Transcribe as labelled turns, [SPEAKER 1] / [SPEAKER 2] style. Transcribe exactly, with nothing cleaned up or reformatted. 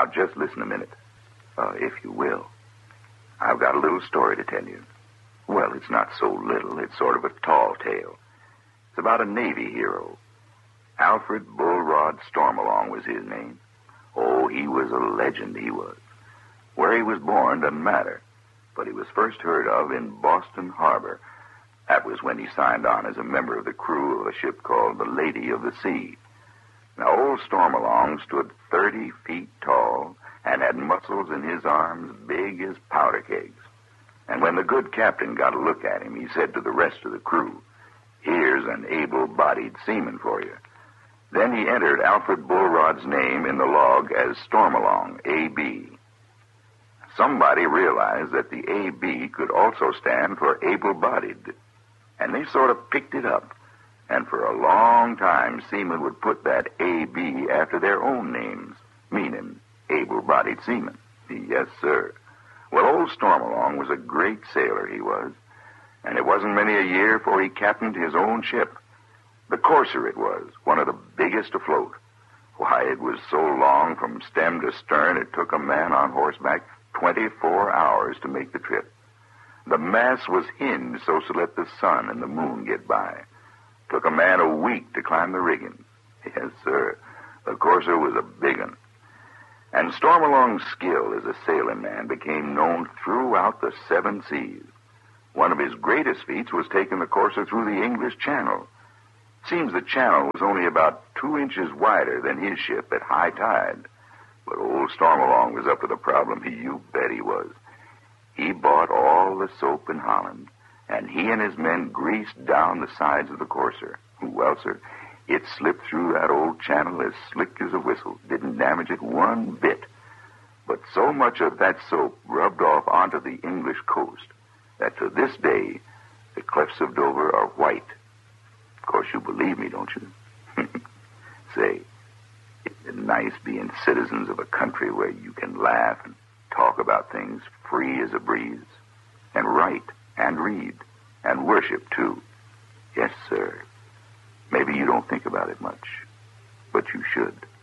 [SPEAKER 1] Now, just listen a minute, uh, if you will. I've got a little story to tell you. Well, it's not so little. It's sort of a tall tale. It's about a Navy hero. Alfred Bullrod Stormalong was his name. Oh, he was a legend, he was. Where he was born doesn't matter, but he was first heard of in Boston Harbor. That was when he signed on as a member of the crew of a ship called the Lady of the Sea. Now, old Stormalong stood thirty feet tall and had muscles in his arms big as powder kegs. And when the good captain got a look at him, he said to the rest of the crew, "Here's an able-bodied seaman for you." Then he entered Alfred Bullrod's name in the log as Stormalong, A B Somebody realized that the A B could also stand for able-bodied, and they sort of picked it up. And for a long time, seamen would put that A B after their own names, meaning able-bodied seamen. Yes, sir. Well, old Stormalong was a great sailor, he was, and it wasn't many a year before he captained his own ship. The Courser it was, one of the biggest afloat. Why, it was so long from stem to stern, it took a man on horseback twenty-four hours to make the trip. The mast was hinged so to let the sun and the moon get by. Took a man a week to climb the rigging. Yes, sir, the Courser was a big one. And Stormalong's skill as a sailing man became known throughout the seven seas. One of his greatest feats was taking the Courser through the English Channel. Seems the channel was only about two inches wider than his ship at high tide. But old Stormalong was up to the problem. You bet he was. He bought all the soap in Holland, and he and his men greased down the sides of the Courser. Well, sir, it slipped through that old channel as slick as a whistle. Didn't damage it one bit. But so much of that soap rubbed off onto the English coast that to this day, the cliffs of Dover are white. Of course, you believe me, don't you? Say, it's nice being citizens of a country where you can laugh and talk about things free as a breeze, and write and read and worship, too. Yes, sir. Maybe you don't think about it much, but you should.